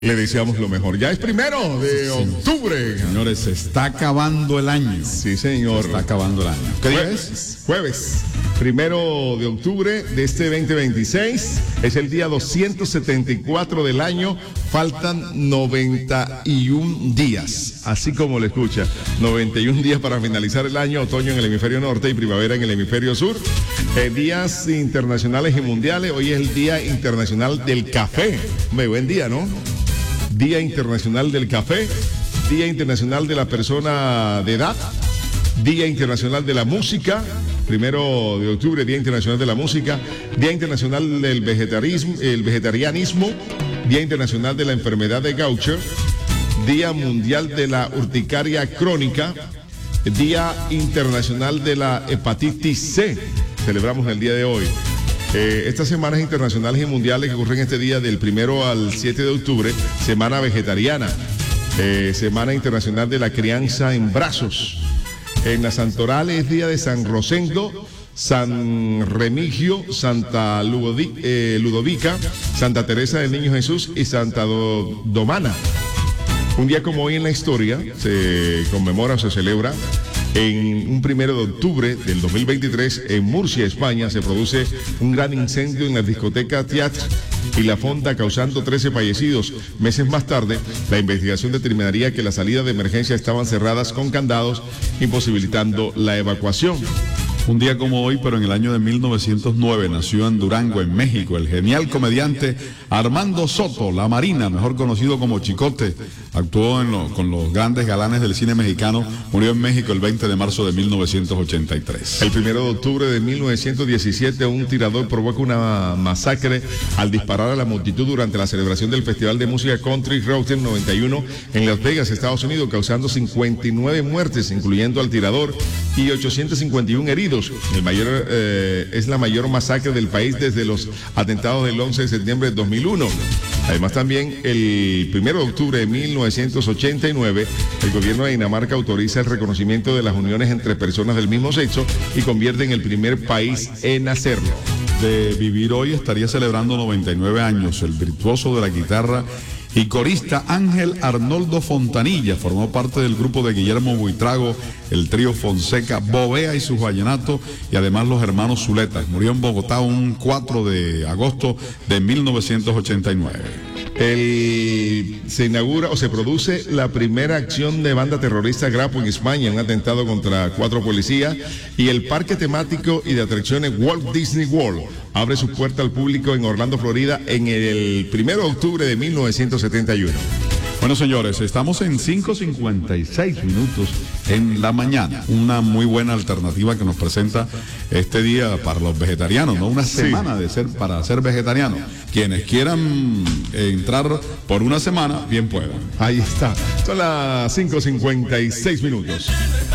Le deseamos lo mejor. Ya es 1 de octubre. Señores, se está acabando el año. Sí, señor. Se está acabando el año. ¿Qué día es? Jueves. 1 de octubre de este 2026. Es el día 274 del año. Faltan 91 días. Así como lo escucha. 91 días para finalizar el año. Otoño en el hemisferio norte y primavera en el hemisferio sur. Días internacionales y mundiales. Hoy es el Día Internacional del Café. Muy buen día, ¿no? Día Internacional del Café, Día Internacional de la Persona de Edad, Día Internacional de la Música, 1 de octubre, Día Internacional de la Música, Día Internacional del Vegetarianismo, Día Internacional de la Enfermedad de Gaucher, Día Mundial de la Urticaria Crónica, Día Internacional de la Hepatitis C, celebramos el día de hoy. Estas semanas internacionales y mundiales que ocurren este día del 1 al 7 de octubre, Semana Vegetariana, Semana Internacional de la Crianza en Brazos. En la Santoral es día de San Rosendo, San Remigio, Santa Ludovica, Santa Teresa del Niño Jesús y Santa Domana. Un día como hoy en la historia se conmemora o se celebra. En un 1 de octubre del 2023, en Murcia, España, se produce un gran incendio en la discoteca Teatre y La Fonda, causando 13 fallecidos. Meses más tarde, la investigación determinaría que las salidas de emergencia estaban cerradas con candados, imposibilitando la evacuación. Un día como hoy, pero en el año de 1909, nació en Durango, en México, el genial comediante Armando Soto, La Marina, mejor conocido como Chicote. Actuó con los grandes galanes del cine mexicano. Murió en México el 20 de marzo de 1983. El 1 de octubre de 1917, un tirador provoca una masacre al disparar a la multitud durante la celebración del Festival de Música Country Route 91 en Las Vegas, Estados Unidos, causando 59 muertes, incluyendo al tirador, y 851 heridos. Es la mayor masacre del país desde los atentados del 11 de septiembre de 2001. Además, también el 1 de octubre de 1989, el gobierno de Dinamarca autoriza el reconocimiento de las uniones entre personas del mismo sexo y convierte en el primer país en hacerlo. De vivir hoy estaría celebrando 99 años el virtuoso de la guitarra y corista Ángel Arnoldo Fontanilla. Formó parte del grupo de Guillermo Buitrago, el trío Fonseca, Bovea y sus vallenatos, y además los hermanos Zuleta. Murió en Bogotá un 4 de agosto de 1989. Se inaugura o se produce la primera acción de banda terrorista Grapo en España, un atentado contra 4 policías, y el parque temático y de atracciones Walt Disney World abre sus puertas al público en Orlando, Florida, en el 1 de octubre de 1971. Bueno, señores, estamos en 5:56 minutos en la mañana. Una muy buena alternativa que nos presenta este día para los vegetarianos, ¿no? Una semana para ser vegetariano. Quienes quieran entrar por una semana, bien puedan. Ahí está. Son las 5:56 minutos.